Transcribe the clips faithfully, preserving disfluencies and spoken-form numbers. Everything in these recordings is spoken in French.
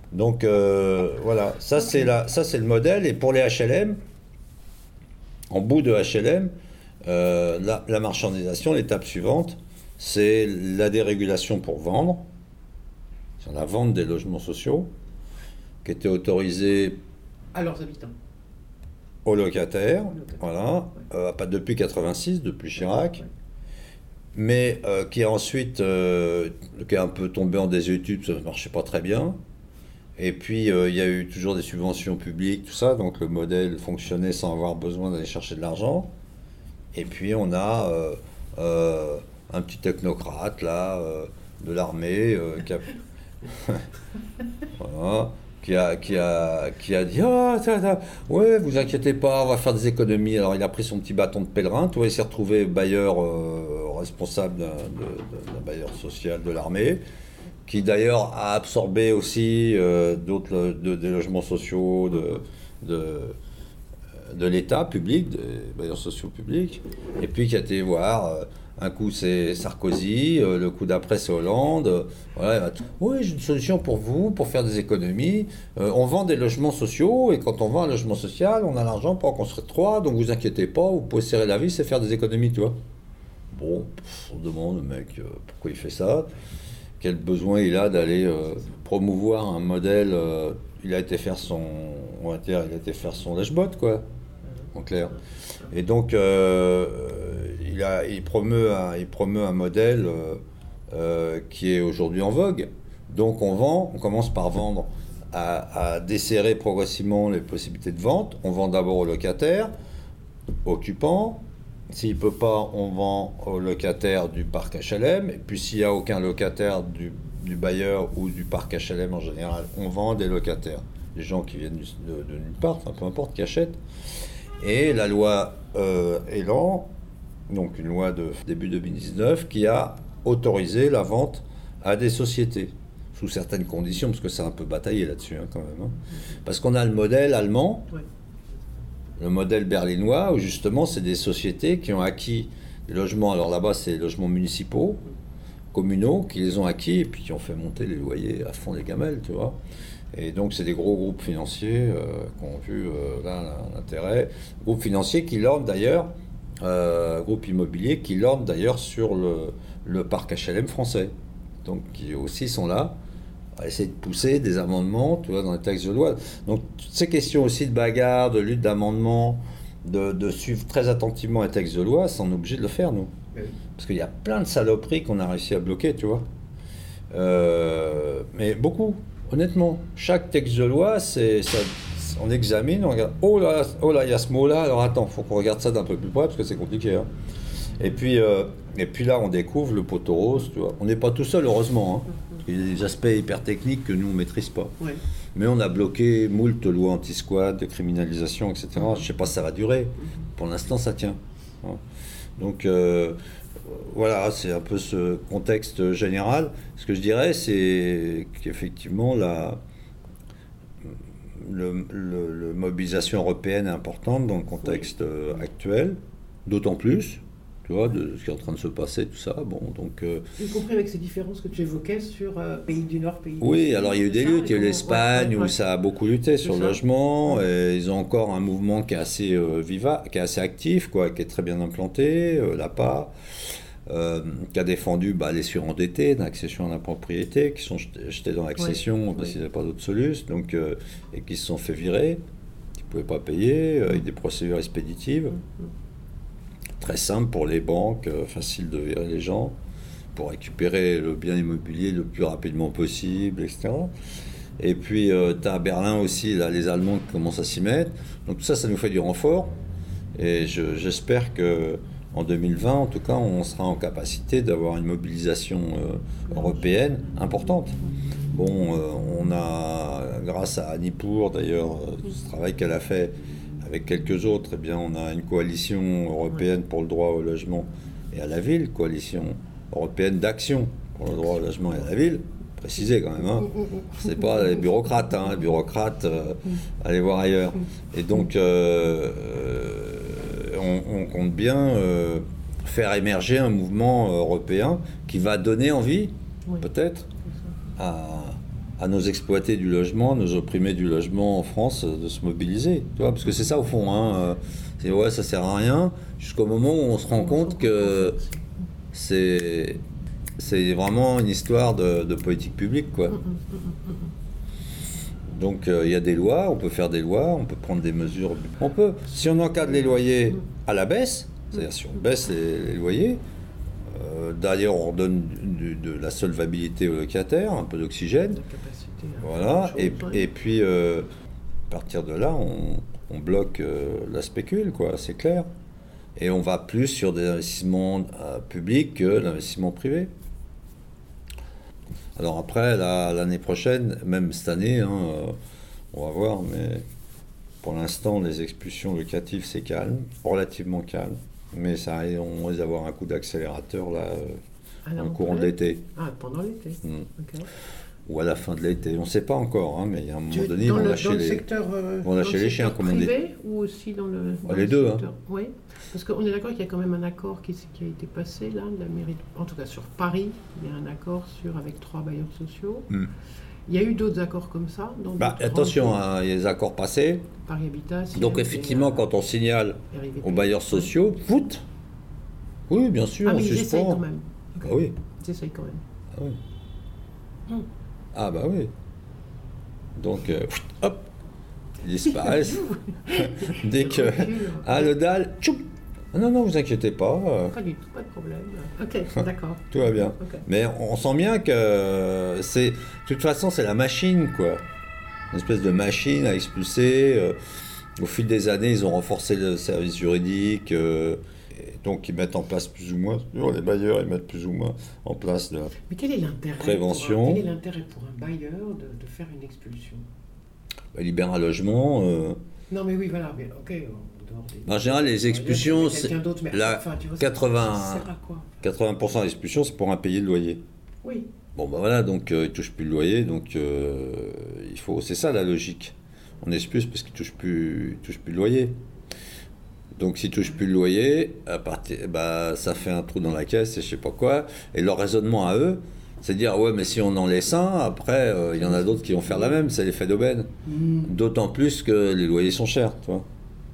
Donc euh, voilà, ça c'est la, ça c'est le modèle. Et pour les H L M, en bout de H L M, euh, la, la marchandisation, l'étape suivante, c'est la dérégulation pour vendre, c'est la vente des logements sociaux, qui était autorisée à leurs habitants. Aux locataires, Aux locataires. voilà, Ouais. euh, pas depuis quatre-vingt-six, depuis Chirac, Ouais. mais euh, qui a ensuite, euh, qui est un peu tombé en désuétude, ça ne marchait pas très bien. Et puis euh, il y a eu toujours des subventions publiques, tout ça, donc le modèle fonctionnait sans avoir besoin d'aller chercher de l'argent. Et puis on a euh, euh, un petit technocrate là, euh, de l'armée, euh, qui a voilà, qui a, qui a, qui a dit ah, ça, ça, ouais, vous inquiétez pas, on va faire des économies. Alors il a pris son petit bâton de pèlerin, tu vois, il s'est retrouvé bailleur euh, responsable d'un, de- d'un bailleur social de l'armée, qui d'ailleurs a absorbé aussi euh, d'autres lo- de- des logements sociaux de, de, de l'État public, des bailleurs sociaux publics, et puis qui a été voir. euh, un coup c'est Sarkozy, euh, le coup d'après c'est Hollande. euh, voilà, il va t- oui, j'ai une solution pour vous, pour faire des économies. Euh, on vend des logements sociaux, et quand on vend un logement social, on a l'argent pour en construire trois, donc vous inquiétez pas, vous pouvez serrer la vis et faire des économies, tu vois. Bon, pff, on demande, le mec, euh, pourquoi il fait ça, quel besoin il a d'aller euh, promouvoir un modèle. euh, il a été faire son, on va dire, il a été faire son lèche-botte, quoi, en clair. Et donc, euh, il, a, il, promeut un, il promeut un modèle euh, euh, qui est aujourd'hui en vogue. Donc, on vend, on commence par vendre, à, à desserrer progressivement les possibilités de vente. On vend d'abord aux locataires, occupants. S'il ne peut pas, on vend aux locataires du parc H L M. Et puis, s'il n'y a aucun locataire du, du bailleur ou du parc H L M en général, on vend des locataires. Les gens qui viennent du- de, de nulle part, enfin, peu importe, qui achètent. Et la loi euh, Elan, donc une loi de début deux mille dix-neuf, qui a autorisé la vente à des sociétés, sous certaines conditions, parce que ça a un peu bataillé là-dessus hein, quand même. Hein. Parce qu'on a le modèle allemand, Ouais. le modèle berlinois, où justement c'est des sociétés qui ont acquis des logements, alors là-bas c'est des logements municipaux, communaux, qui les ont acquis et puis qui ont fait monter les loyers à fond les gamelles, tu vois. Et donc, c'est des gros groupes financiers euh, qui ont vu euh, là l'intérêt. Groupes financiers qui lornent d'ailleurs, euh, groupes immobiliers qui lornent d'ailleurs sur le, le parc H L M français. Donc, qui aussi sont là à essayer de pousser des amendements, tu vois, dans les textes de loi. Donc, toutes ces questions aussi de bagarre, de lutte d'amendement, de, de suivre très attentivement les textes de loi, c'est on est obligé de le faire, nous. Oui. Parce qu'il y a plein de saloperies qu'on a réussi à bloquer, tu vois. Euh, mais beaucoup, honnêtement. Chaque texte de loi, c'est, ça, on examine, on regarde. Oh là, oh là, il y a ce mot-là. Alors attends, faut qu'on regarde ça d'un peu plus près parce que c'est compliqué. Hein. Et puis, euh, et puis là, on découvre le poteau rose, tu vois. On n'est pas tout seul, heureusement. Hein. Il y a des aspects hyper techniques que nous on maîtrise pas. Ouais. Mais on a bloqué moult lois anti-squat, de criminalisation, et cetera. Je sais pas si ça va durer. Pour l'instant, ça tient. Hein. Donc euh, voilà, c'est un peu ce contexte général. Ce que je dirais, c'est qu'effectivement, la le, le- le mobilisation européenne est importante dans le contexte euh, actuel, d'autant plus, tu vois, de ce qui est en train de se passer, tout ça. Bon, donc euh, Y compris avec ces différences que tu évoquais sur euh, pays du Nord, pays du oui, Sud, alors il y a eu des c'est ça, luttes, il y a eu et comment- l'Espagne ouais, ouais, où ouais. ça a beaucoup lutté sur C'est le ça. logement, Ouais. et ils ont encore un mouvement qui est assez euh, viva, qui est assez actif, quoi, qui est très bien implanté, euh, l'A P A, euh, qui a défendu bah, les surendettés d'accession à la propriété, qui sont jetés, jetés dans l'accession Ouais. parce qu'il Ouais. n'y avait pas d'autre solution, donc, euh, et qui se sont fait virer, qui ne pouvaient pas payer, euh, avec des procédures expéditives, très simples pour les banques, euh, facile de virer les gens, pour récupérer le bien immobilier le plus rapidement possible, et cetera. Et puis, tu as à Berlin aussi, là, les Allemands qui commencent à s'y mettre. Donc tout ça, ça nous fait du renfort. Et je- j'espère que en deux mille vingt, en tout cas, on sera en capacité d'avoir une mobilisation euh, européenne importante. Bon, euh, on a, grâce à Annie Pour, d'ailleurs, euh, ce travail qu'elle a fait avec quelques autres, eh bien, on a une coalition européenne pour le droit au logement et à la ville, coalition européenne d'action pour le droit au logement et à la ville. Préciser quand même, hein. C'est pas les bureaucrates, hein. Les bureaucrates, euh, allez voir ailleurs. Et donc, euh, euh, on, on compte bien euh, faire émerger un mouvement européen qui va donner envie, Oui. peut-être, à, à nos exploités du logement, nos opprimés du logement en France, de se mobiliser, tu vois, parce que c'est ça au fond, hein, c'est ouais, ça sert à rien, jusqu'au moment où on se rend compte que c'est, c'est vraiment une histoire de, de politique publique, quoi. Donc il euh, y a des lois, on peut faire des lois, on peut prendre des mesures, on peut, si on encadre les loyers à la baisse, c'est-à-dire si on baisse les, les loyers, euh, d'ailleurs on redonne du, de la solvabilité aux locataires, un peu d'oxygène, voilà, et, et puis euh, à partir de là on, on bloque euh, la spécule, quoi, c'est clair, et on va plus sur des investissements euh, publics que l'investissement privé. Alors après, la, l'année prochaine, même cette année, hein, euh, on va voir, mais pour l'instant, les expulsions locatives, c'est calme, relativement calme, mais ça, on risque d'avoir un coup d'accélérateur là, euh, dans le courant de l'été. Ah, pendant l'été. Mmh. Okay. Ou à la fin de l'été, on ne sait pas encore, hein, mais il y a un moment tu, donné, ils vont le, lâcher, les, secteur, euh, vont lâcher les chiens, comme on dit. Privé ou aussi dans le. Dans les le deux, secteur. hein. Oui, parce qu'on est d'accord qu'il y a quand même un accord qui, qui a été passé là, de la mairie, en tout cas sur Paris, il y a un accord sur avec trois bailleurs sociaux. Mm. Il y a eu d'autres accords comme ça dans bah, attention, hein, il y a des accords passés. Paris Habitat. Donc effectivement, euh, quand on signale R I V P, aux bailleurs sociaux, foot. Oui, bien sûr, ah, on mais suspend. Ils essayent quand même. Okay. Ah oui. Ils essayent quand même. Ah oui. Mm. Ah bah oui. Donc, euh, hop, ils disparaissent. Dès que... Ah, le dalle, tchoup. Ah non, non, vous inquiétez pas. Pas du tout, pas de problème. Ok, d'accord. Tout va bien. Okay. Mais on sent bien que c'est... De toute façon, c'est la machine, quoi. Une espèce de machine à expulser. Au fil des années, ils ont renforcé le service juridique. Donc, ils mettent en place plus ou moins, les bailleurs, ils mettent plus ou moins en place de la Mais quel est l'intérêt prévention. Pour un, quel est l'intérêt pour un bailleur de, de faire une expulsion? Bah, il libère un logement. Euh... Non, mais oui, voilà, mais ok. Des... En général, les expulsions, c'est la enfin, tu vois, quatre-vingts, ça sert à quoi, quatre-vingts pour cent des expulsions, c'est pour impayé de loyer. Oui. Bon, ben voilà, donc euh, ils ne touchent plus le loyer, donc euh, il faut, c'est ça la logique. On expulse parce qu'ils ne touchent plus, touchent plus le loyer. Donc s'ils ne touchent plus le loyer, à partir, bah, ça fait un trou dans la caisse et je sais pas quoi. Et leur raisonnement à eux, c'est de dire, ouais, mais si on en laisse un, après, il euh, y en a d'autres qui vont faire la même, c'est l'effet d'aubaine. Mm. D'autant plus que les loyers sont chers, tu vois.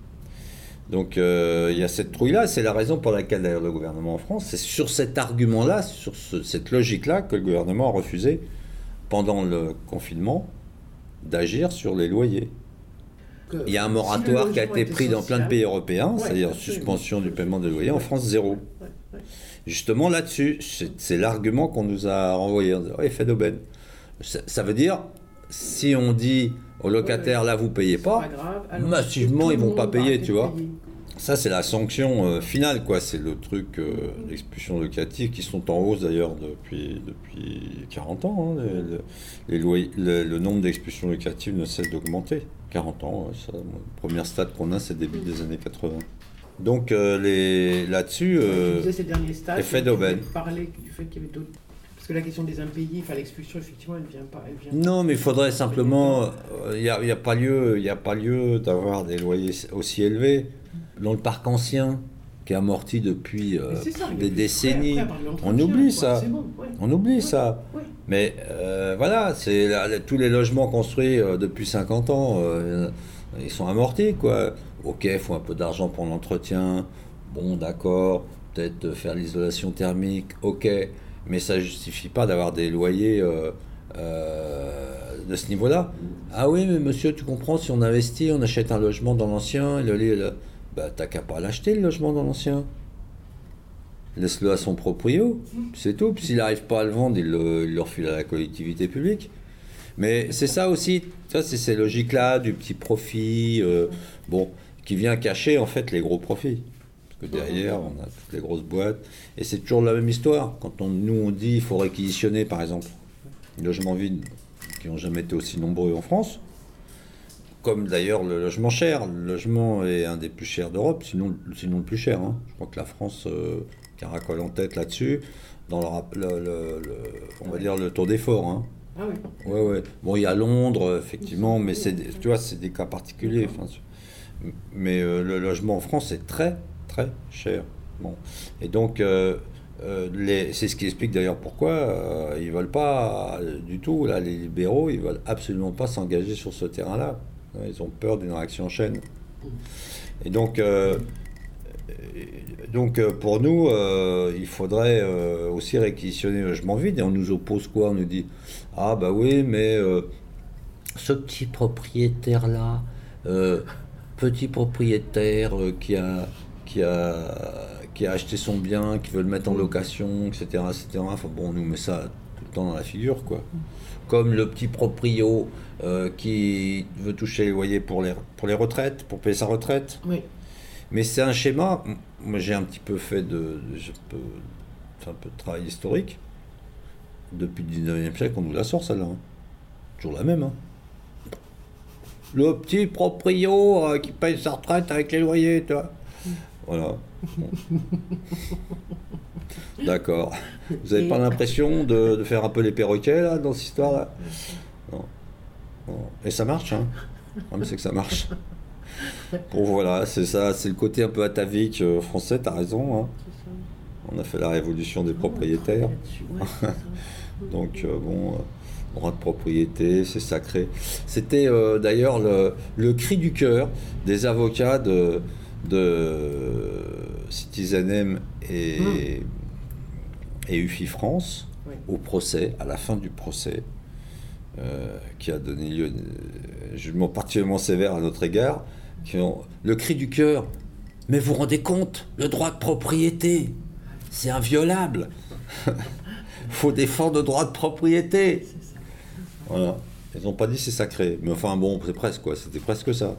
Donc il euh, y a cette trouille-là, c'est la raison pour laquelle d'ailleurs le gouvernement en France, c'est sur cet argument-là, sur ce, cette logique-là que le gouvernement a refusé, pendant le confinement, d'agir sur les loyers. Il y a un moratoire si qui a été pris dans plein de pays européens, ouais, c'est-à-dire absolument. Suspension du paiement des loyers, en France zéro. Ouais, ouais. Justement là-dessus, c'est, c'est l'argument qu'on nous a renvoyé, en disant, oh, effet d'aubaine. Ça, ça veut dire, si on dit aux locataires, là vous ne payez pas, pas grave, massivement ils ne vont pas payer, tu vois. Payer. Ça c'est la sanction euh, finale, quoi. C'est le truc euh, d'expulsion locative qui sont en hausse d'ailleurs depuis, depuis quarante ans. Hein. Les, les loyers, le, le nombre d'expulsions locatives ne cesse d'augmenter. quarante ans, ça, la première stade qu'on a, c'est début des années quatre-vingts. Donc euh, les, là-dessus, euh, stades, effet d'aubaine. Parler du fait qu'il y avait d'autres... Parce que la question des impayés, enfin l'expulsion, effectivement, elle ne vient pas. Elle vient non, mais il faudrait simplement... Il n'y a, a pas lieu, il n'y a pas lieu d'avoir des loyers aussi élevés. Dans le parc ancien, qui est amorti depuis euh, ça, des décennies, après, après, on oublie quoi, ça. Bon, ouais. On oublie ouais, ça. Ouais. Mais euh, voilà, c'est la, tous les logements construits euh, depuis cinquante ans, euh, ils sont amortis, quoi. Ok, il faut un peu d'argent pour l'entretien. Bon, d'accord. Peut-être faire l'isolation thermique. Ok. Mais ça ne justifie pas d'avoir des loyers euh, euh, de ce niveau-là. Ah oui, mais monsieur, tu comprends, si on investit, on achète un logement dans l'ancien, et le, le, bah, t'as qu'à pas l'acheter, le logement dans l'ancien. Laisse-le à son proprio, c'est tout. Puis s'il n'arrive pas à le vendre, il le, il le refile à la collectivité publique. Mais c'est ça aussi, ça, c'est ces logiques-là, du petit profit, euh, bon, qui vient cacher en fait les gros profits. Parce que derrière, on a toutes les grosses boîtes. Et c'est toujours la même histoire. Quand on, nous, on dit qu'il faut réquisitionner, par exemple, les logements vides qui n'ont jamais été aussi nombreux en France, comme d'ailleurs le logement cher. Le logement est un des plus chers d'Europe, sinon, sinon le plus cher. Hein. Je crois que la France euh, caracole en tête là-dessus, dans le, le, le, le, on va dire le taux d'effort. Hein. Ah oui. Ouais, ouais. Bon, il y a Londres, effectivement, mais c'est, tu vois, c'est des cas particuliers. Enfin, mais euh, le logement en France est très, très cher. Bon. Et donc, euh, euh, les, c'est ce qui explique d'ailleurs pourquoi euh, ils ne veulent pas euh, du tout, là, les libéraux, ils ne veulent absolument pas s'engager sur ce terrain-là. Ils ont peur d'une réaction en chaîne. Et donc, euh, donc euh, pour nous, euh, il faudrait euh, aussi réquisitionner le logement vide. Et on nous oppose quoi? On nous dit, ah bah oui, mais euh, ce petit propriétaire-là, euh, petit propriétaire euh, qui a... Qui a qui a acheté son bien, qui veut le mettre en location, et cetera, et cetera. Enfin bon, on nous met ça tout le temps dans la figure, quoi. Comme le petit proprio euh, qui veut toucher les loyers pour les, pour les retraites, pour payer sa retraite. Oui. Mais c'est un schéma, moi j'ai un petit peu fait de, de je peux, un peu de travail historique. Depuis le dix-neuvième siècle, on nous la sort celle-là. Hein. Toujours la même. Hein. Le petit proprio euh, qui paye sa retraite avec les loyers, tu vois. Voilà. Bon. D'accord. Vous n'avez pas l'impression de, de faire un peu les perroquets là dans cette histoire-là? Non. Non. Et ça marche, hein. Même c'est que ça marche. Bon voilà, c'est ça, c'est le côté un peu atavique euh, français. T'as raison. Hein. On a fait la révolution des propriétaires. Donc euh, bon, euh, droit de propriété, c'est sacré. C'était euh, d'ailleurs le, le cri du cœur des avocats de de Citizen et, mmh. et U F I France oui. au procès, à la fin du procès, euh, qui a donné lieu, euh, jugement particulièrement sévère à notre égard, qui ont le cri du cœur. Mais vous vous rendez compte, le droit de propriété, c'est inviolable. Il faut défendre le droit de propriété. Voilà. Ils n'ont pas dit c'est sacré, mais enfin bon, c'est presque quoi, c'était presque ça.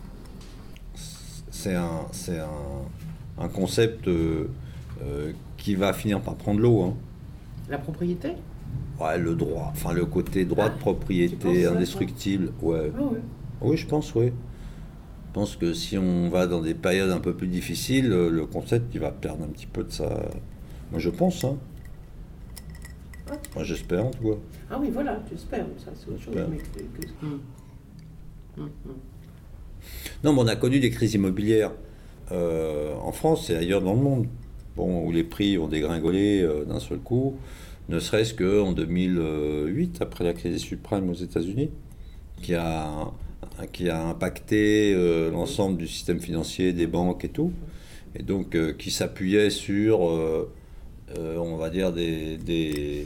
C'est un, c'est un, un concept euh, euh, qui va finir par prendre l'eau. Hein. La propriété? Ouais, le droit. Enfin, le côté droit ah, de propriété indestructible. Ça, ouais. Ah, ouais. Oui, je pense, oui. Je pense que si on va dans des périodes un peu plus difficiles, le concept, il va perdre un petit peu de sa... Moi, je pense. Hein. Ah. Moi, j'espère, en tout cas. Ah oui, voilà, j'espère. Ça, c'est autre chose. Mais que... hum. Hum, hum. Non, mais on a connu des crises immobilières euh, en France et ailleurs dans le monde, bon, où les prix ont dégringolé euh, d'un seul coup, ne serait-ce qu'en deux mille huit, après la crise des subprimes aux États-Unis, qui a, qui a impacté euh, l'ensemble du système financier, des banques et tout, et donc euh, qui s'appuyait sur, euh, euh, on va dire, des, des,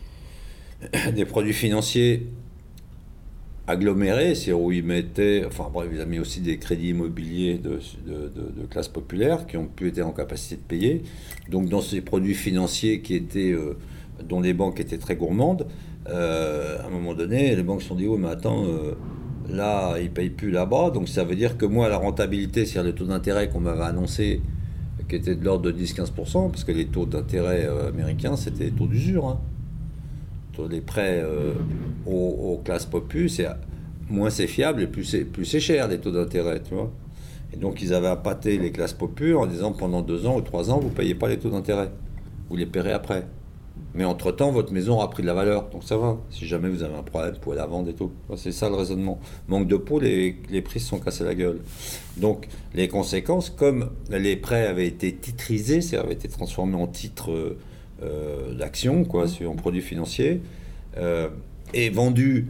des produits financiers agglomérés, c'est où ils mettaient, enfin bref, ils ont mis aussi des crédits immobiliers de, de, de, de classe populaire qui ont pu être en capacité de payer. Donc dans ces produits financiers qui étaient, euh, dont les banques étaient très gourmandes, euh, à un moment donné, les banques se sont dit, oh mais attends, euh, là ils ne payent plus là-bas, donc ça veut dire que moi la rentabilité, c'est-à-dire le taux d'intérêt qu'on m'avait annoncé, qui était de l'ordre de dix à quinze pour cent, parce que les taux d'intérêt euh, américains, c'était les taux d'usure, hein. Les prêts euh, aux, aux classes populaires, c'est moins c'est fiable et plus c'est, plus c'est cher les taux d'intérêt, tu vois. Et donc ils avaient appâté les classes populaires en disant pendant deux ans ou trois ans vous ne payez pas les taux d'intérêt, vous les paierez après. Mais entre temps votre maison aura pris de la valeur, donc ça va. Si jamais vous avez un problème, vous pouvez la vendre et tout. C'est ça le raisonnement. Manque de peau, les, les prix se sont cassés la gueule. Donc les conséquences, comme les prêts avaient été titrisés, c'est-à-dire avaient été transformés en titres euh, Euh, d'action, quoi, sur un produit financier, euh, et vendu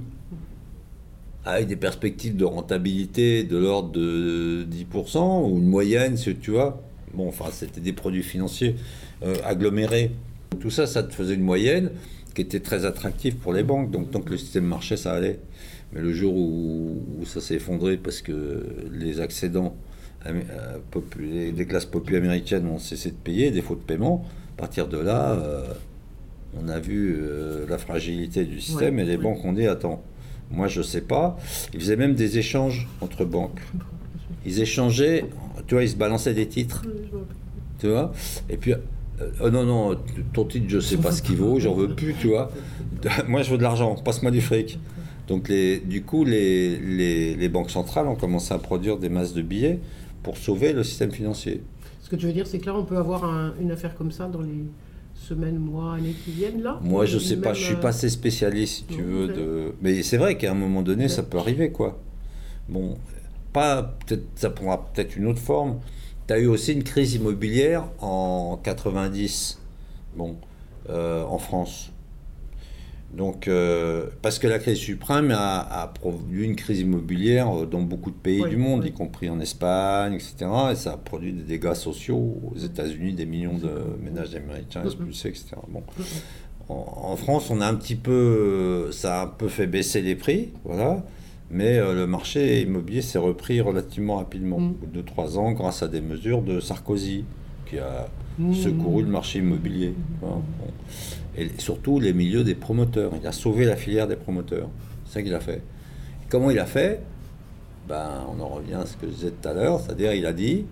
avec des perspectives de rentabilité de l'ordre de dix pour cent, ou une moyenne, tu vois. Bon, enfin, c'était des produits financiers euh, agglomérés. Tout ça, ça te faisait une moyenne qui était très attractive pour les banques. Donc, tant que le système marchait, ça allait. Mais le jour où, où ça s'est effondré parce que les accédants euh, populaires, des classes populaires américaines ont cessé de payer, défaut de paiement, à partir de là, euh, on a vu euh, la fragilité du système, ouais, et les ouais. banques ont dit, attends, moi je sais pas. Ils faisaient même des échanges entre banques. Ils échangeaient, tu vois, ils se balançaient des titres, tu vois, et puis, euh, oh non, non, ton titre, je sais pas ce qu'il vaut, j'en veux plus, tu vois. Moi je veux de l'argent, passe-moi du fric. Donc les, du coup, les, les, les banques centrales ont commencé à produire des masses de billets pour sauver le système financier. Ce que tu veux dire, c'est que là, on peut avoir un, une affaire comme ça dans les semaines, mois, années qui viennent, là? Moi, je sais pas, je suis pas assez spécialiste, si tu non, veux. De... Mais c'est vrai qu'à un moment donné, ouais. ça peut arriver, quoi. Bon, pas, peut-être, ça prendra peut-être une autre forme. Tu as eu aussi une crise immobilière en quatre-vingt-dix Bon, euh, en France. Donc, euh, parce que la crise suprême a, a produit une crise immobilière dans beaucoup de pays oui, du monde, oui. y compris en Espagne, et cetera. Et ça a produit des dégâts sociaux aux États-Unis, des millions de ménages américains expulsés, et cetera. Bon. En, en France, on a un petit peu, ça a un peu fait baisser les prix, voilà. Mais euh, le marché immobilier s'est repris relativement rapidement, mmh. au bout de deux trois ans, grâce à des mesures de Sarkozy, qui a mmh. secouru le marché immobilier. Mmh. Voilà. Bon. Et surtout les milieux des promoteurs. Il a sauvé la filière des promoteurs. C'est ça qu'il a fait. Et comment il a fait? Ben, on en revient à ce que je disais tout à l'heure, c'est-à-dire il a dit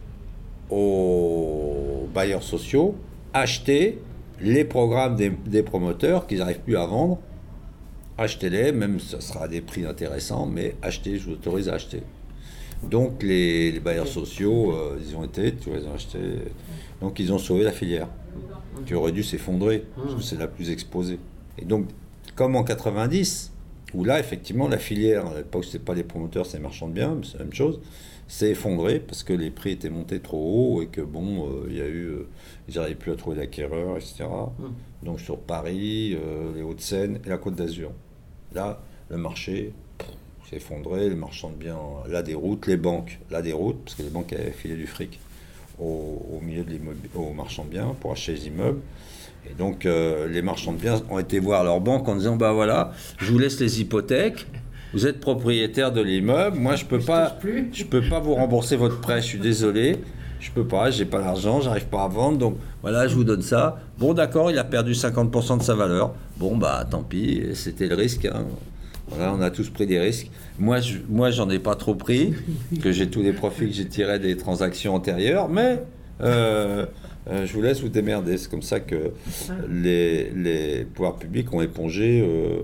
aux bailleurs sociaux, achetez les programmes des, des promoteurs qu'ils n'arrivent plus à vendre, achetez-les, même ce sera à des prix intéressants, mais achetez, je vous autorise à acheter. Donc les, les bailleurs sociaux, euh, ils ont été, tu vois, ils ont acheté, donc ils ont sauvé la filière, qui aurait dû s'effondrer, parce que c'est la plus exposée. Et donc, comme en quatre-vingt-dix, où là, effectivement, la filière, à l'époque, c'était pas les promoteurs, c'est les marchands de biens, mais c'est la même chose, s'est effondrée parce que les prix étaient montés trop haut et que, bon, il euh, y a eu, euh, ils n'arrivaient plus à trouver d'acquéreurs, et cetera. Mmh. Donc, sur Paris, euh, les Hauts-de-Seine et la Côte d'Azur. Là, le marché pff, s'est effondré, les marchands de biens, la déroute, les banques, la déroute, parce que les banques avaient filé du fric au, au milieu de l'immobilier, aux marchands de biens pour acheter les immeubles. Et donc, euh, les marchands de biens ont été voir leur banque en disant, bah voilà, je vous laisse les hypothèques, vous êtes propriétaire de l'immeuble, moi je peux pas, je peux pas vous rembourser votre prêt, je suis désolé, je peux pas, j'ai pas l'argent, j'arrive pas à vendre, donc voilà, je vous donne ça. Bon, d'accord, il a perdu cinquante pour cent de sa valeur. Bon, bah tant pis, c'était le risque. Hein. Voilà, on a tous pris des risques. Moi, je, moi, j'en ai pas trop pris, que j'ai tous les profits que j'ai tirés des transactions antérieures, mais euh, euh, je vous laisse vous démerder. C'est comme ça que les, les pouvoirs publics ont épongé euh,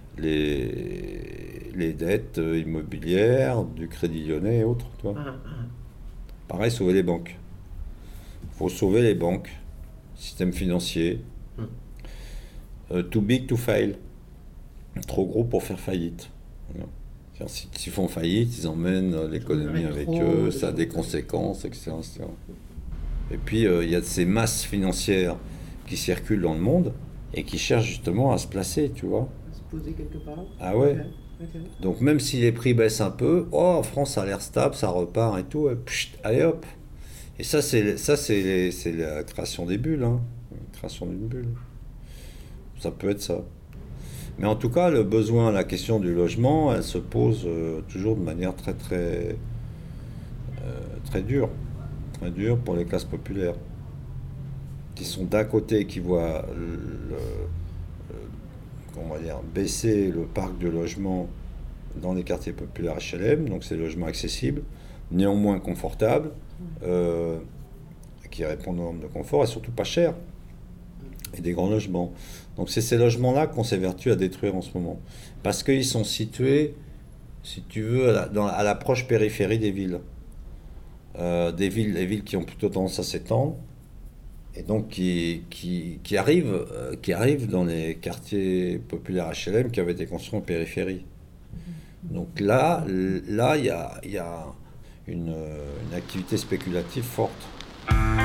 les, les dettes immobilières, du Crédit Lyonnais et autres. Tu vois. Pareil, sauver les banques. Il faut sauver les banques, système financier. Uh, too big to fail. Trop gros pour faire faillite. S'ils font faillite, ils emmènent l'économie avec eux, ça a des conséquences, et cetera et cetera. Et puis, il euh, y a ces masses financières qui circulent dans le monde et qui cherchent justement à se placer, tu vois. À se poser quelque part. Ah ouais. Okay. Okay. Donc, même si les prix baissent un peu, oh, en France, ça a l'air stable, ça repart et tout, et pchit, allez hop. Et ça, c'est, ça c'est, les, c'est la création des bulles, hein. La création d'une bulle. Ça peut être ça. Mais en tout cas, le besoin, la question du logement, elle se pose euh, toujours de manière très, très, euh, très dure. Très dure pour les classes populaires. Qui sont d'un côté, qui voient le, le, comment dire, baisser le parc de logement dans les quartiers populaires H L M, donc c'est des logements accessibles, néanmoins confortables, euh, qui répondent aux normes de confort et surtout pas chers. Et des grands logements. Donc c'est ces logements-là qu'on s'évertue à détruire en ce moment. Parce qu'ils sont situés, si tu veux, à, la, dans, à la proche périphérie des villes. Euh, des villes, des villes qui ont plutôt tendance à s'étendre. Et donc qui, qui, qui, arrivent, euh, qui arrivent dans les quartiers populaires H L M qui avaient été construits en périphérie. Donc là, là, il y a, y a une, une activité spéculative forte.